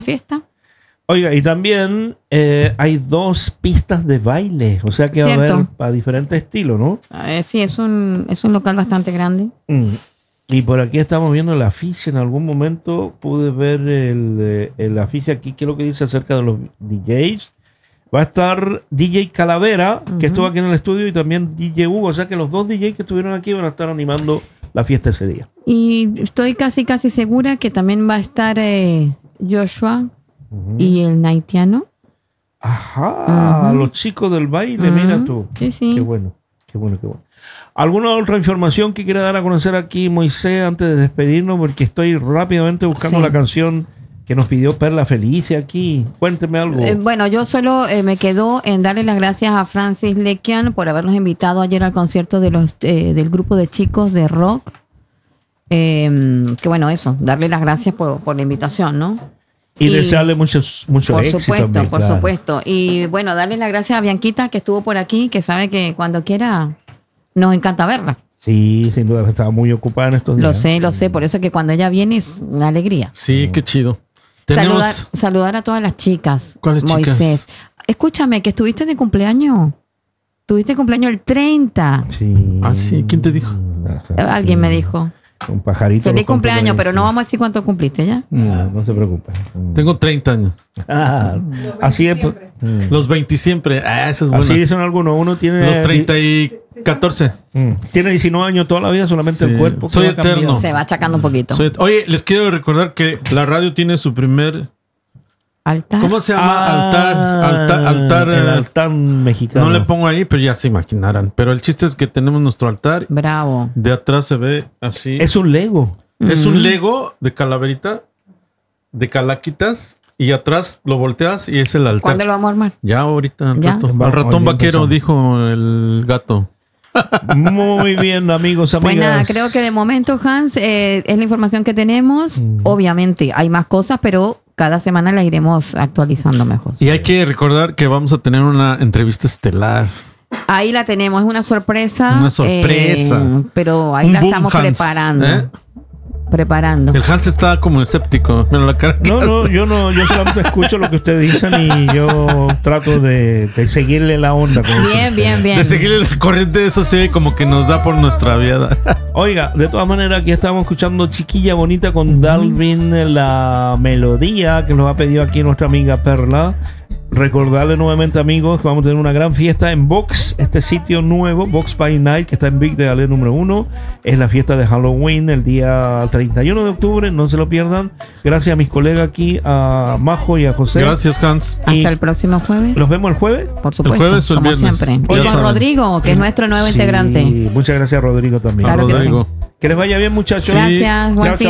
fiesta. Oiga, y también hay 2 pistas de baile, o sea que va a haber para diferentes estilos, ¿no? Sí, es un local bastante grande. Y por aquí estamos viendo el afiche. En algún momento pude ver el afiche aquí, que es lo que dice acerca de los DJs. Va a estar DJ Calavera, que estuvo aquí en el estudio, y también DJ Hugo, o sea que los 2 DJs que estuvieron aquí van a estar animando la fiesta ese día. Y estoy casi segura que también va a estar Joshua y el Naitiano. Ajá, los chicos del baile, mira tú. Sí. Qué bueno. ¿Alguna otra información que quiera dar a conocer aquí, Moisés, antes de despedirnos? Porque estoy rápidamente buscando la canción que nos pidió Perla Felicia aquí. Cuénteme algo. Bueno, yo solo me quedo en darle las gracias a Francis Lekian por habernos invitado ayer al concierto de del grupo de chicos de rock. Que bueno, eso, darle las gracias por la invitación, ¿no? Y desearle mucho éxito también. Por supuesto. Y bueno, darle las gracias a Bianquita, que estuvo por aquí, que sabe que cuando quiera nos encanta verla. Sí, sin duda, estaba muy ocupada en estos días. Lo sé, por eso que cuando ella viene es una alegría. Sí, qué chido. Saludar a todas las chicas. ¿Cuáles Moisés? chicas? Escúchame, que estuviste de cumpleaños. Tuviste cumpleaños el 30. Sí. Ah, sí, ¿quién te dijo? Alguien me dijo. Un pajarito. Feliz cumpleaños, pero no vamos a decir cuánto cumpliste, ¿ya? No se preocupe. Tengo 30 años. Así es. Los 20 siempre. Eso es bueno. Así dicen algunos. Uno tiene... Los 30 y 14. Tiene 19 años toda la vida, solamente el cuerpo. Soy eterno. Se va achacando un poquito. Oye, les quiero recordar que la radio tiene su primer... ¿Altar? ¿Cómo se llama? Altar. El altar mexicano. No le pongo ahí, pero ya se imaginarán. Pero el chiste es que tenemos nuestro altar. Bravo. De atrás se ve así. Es un Lego. Es un Lego de calaverita, de calaquitas, y atrás lo volteas y es el altar. ¿Cuándo lo vamos a armar? Ya ahorita, al ratón vaquero, dijo el gato. Muy bien, amigos, amigas. Pues nada, creo que de momento, Hans, es la información que tenemos. Obviamente hay más cosas, pero cada semana la iremos actualizando mejor. Y hay que recordar que vamos a tener una entrevista estelar. Ahí la tenemos, es una sorpresa. Una sorpresa. Pero ahí la estamos Hans, preparando. El Hans está como escéptico. Mira la cara. No, yo solamente escucho lo que ustedes dicen y yo trato de seguirle la onda. Bien. De seguirle la corriente, eso sí, como que nos da por nuestra vida. Oiga, de todas maneras, aquí estamos escuchando Chiquilla Bonita con Dalvin, la melodía que nos ha pedido aquí nuestra amiga Perla. Recordarle nuevamente, amigos, que vamos a tener una gran fiesta en Vox, este sitio nuevo, Vox by Night, que está en Big de Ale número 1. Es la fiesta de Halloween el día 31 de octubre, no se lo pierdan. Gracias a mis colegas aquí, a Majo y a José. Gracias, Hans. Hasta el próximo jueves. ¿Los vemos el jueves? Por supuesto, el jueves o el como viernes. siempre. Y con Rodrigo, que es nuestro nuevo integrante. Muchas gracias, Rodrigo, también. Claro que sí. Que les vaya bien, muchachos. Gracias, buen fin.